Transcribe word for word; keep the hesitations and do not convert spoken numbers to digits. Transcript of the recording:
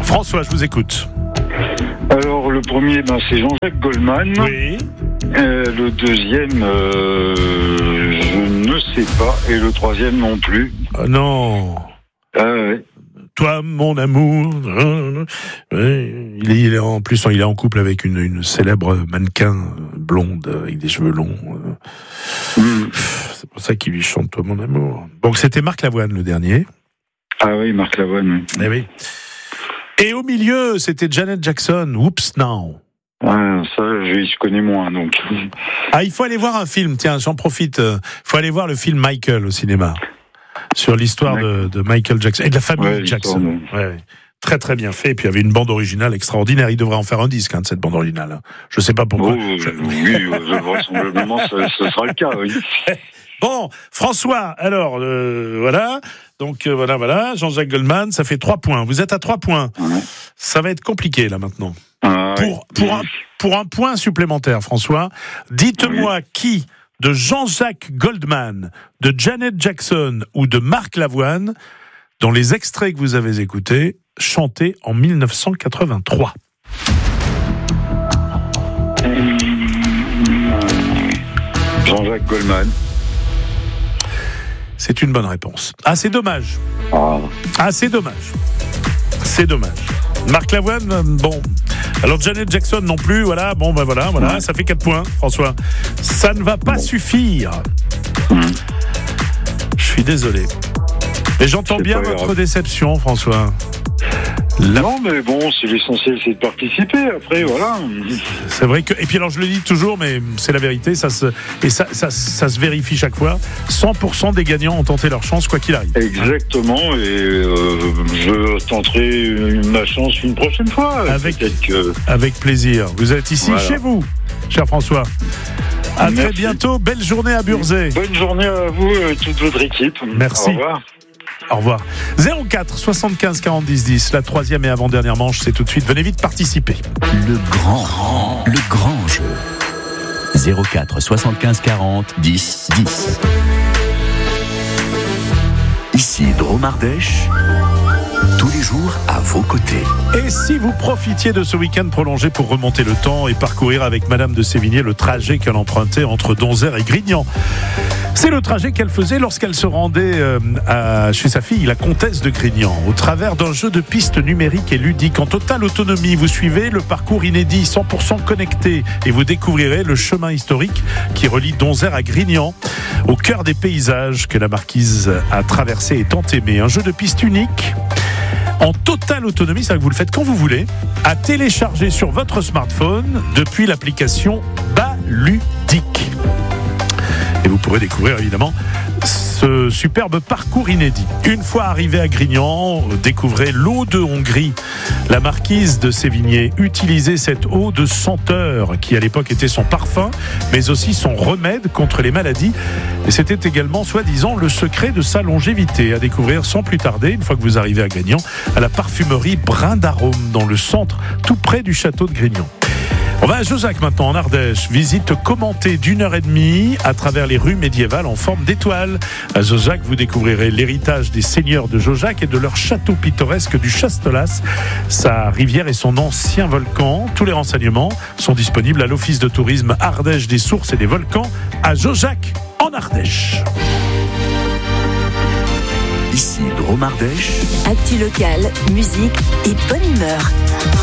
François, je vous écoute. Alors, le premier, ben, c'est Jean-Jacques Goldman. Oui. Euh, le deuxième, euh, je ne sais pas. Et le troisième non plus. Oh non. Ah ouais. Toi, mon amour. Oui, il, est, il est en plus, il est en couple avec une, une célèbre mannequin blonde avec des cheveux longs. Mm. C'est pour ça qu'il lui chante Toi, mon amour. Donc c'était Marc Lavoine le dernier. Ah oui, Marc Lavoine. Oui. Eh oui. Et au milieu, c'était Janet Jackson. Whoops Now. Ah, ça, je, je connais moins, donc. Ah, il faut aller voir un film. Tiens, j'en profite. Il faut aller voir le film Michael au cinéma. Sur l'histoire de, de Michael Jackson et de la famille ouais, Jackson. Ouais, ouais. Très très bien fait. Et puis il y avait une bande originale extraordinaire. Il devrait en faire un disque hein, de cette bande originale. Je sais pas pourquoi. Oh, je... Oui, vraisemblablement, ce, ce sera le cas. Oui. Bon, François. Alors euh, voilà. Donc euh, voilà, voilà. Jean-Jacques Goldman, ça fait trois points. Vous êtes à trois points. Ouais. Ça va être compliqué là maintenant. Ah, pour ouais. pour un pour un point supplémentaire, François. Dites-moi oui. qui de Jean-Jacques Goldman, de Janet Jackson ou de Marc Lavoine, dont les extraits que vous avez écoutés, chantés en dix-neuf cent quatre-vingt-trois. Jean-Jacques Goldman. C'est une bonne réponse. Ah, c'est dommage. Ah, ah c'est dommage. C'est dommage. Marc Lavoine, bon. Alors Janet Jackson non plus, voilà, bon ben voilà, voilà, mmh. ça fait quatre points, François. Ça ne va pas bon. suffire. Mmh. Je suis désolé. Et j'entends c'est bien votre grave. déception, François. La... Non, mais bon, c'est l'essentiel, c'est de participer. Après, voilà. C'est vrai que, et puis alors je le dis toujours, mais c'est la vérité, ça se et ça, ça, ça se vérifie chaque fois. cent pour cent des gagnants ont tenté leur chance, quoi qu'il arrive. Exactement, et euh, je tenterai ma chance une prochaine fois. Avec, que... avec plaisir. Vous êtes ici voilà. chez vous, cher François. À Merci. Très bientôt. Belle journée à Burzet. Bonne journée à vous et toute votre équipe. Merci. Au revoir. Au revoir. zéro quatre soixante-quinze quarante dix dix, la troisième et avant-dernière manche, c'est tout de suite. Venez vite participer. Le grand, le grand jeu. zéro quatre soixante-quinze quarante dix dix. Ici Dromardèche, tous les jours à vos côtés. Et si vous profitiez de ce week-end prolongé pour remonter le temps et parcourir avec Madame de Sévigné le trajet qu'elle empruntait entre Donzère et Grignan. C'est le trajet qu'elle faisait lorsqu'elle se rendait euh, à, chez sa fille, la comtesse de Grignan, au travers d'un jeu de pistes numériques et ludiques en totale autonomie. Vous suivez le parcours inédit, cent pour cent connecté, et vous découvrirez le chemin historique qui relie Donzère à Grignan, au cœur des paysages que la marquise a traversé et tant aimé. Un jeu de pistes unique, en totale autonomie, c'est-à-dire que vous le faites quand vous voulez, à télécharger sur votre smartphone depuis l'application Baludique. Et vous pourrez découvrir évidemment ce superbe parcours inédit. Une fois arrivé à Grignan, découvrez l'eau de Hongrie. La marquise de Sévigné utilisait cette eau de senteur qui à l'époque était son parfum, mais aussi son remède contre les maladies. Et c'était également, soi-disant, le secret de sa longévité. À découvrir sans plus tarder, une fois que vous arrivez à Grignan, à la parfumerie Brin d'Arôme, dans le centre, tout près du château de Grignan. On va à Jauzac maintenant, en Ardèche. Visite commentée d'une heure et demie à travers les rues médiévales en forme d'étoile. À Jauzac, vous découvrirez l'héritage des seigneurs de Jauzac et de leur château pittoresque du Chastelas, sa rivière et son ancien volcan. Tous les renseignements sont disponibles à l'Office de tourisme Ardèche des sources et des volcans à Jauzac, en Ardèche. Ici Dromardèche. Actu locale, musique et bonne humeur.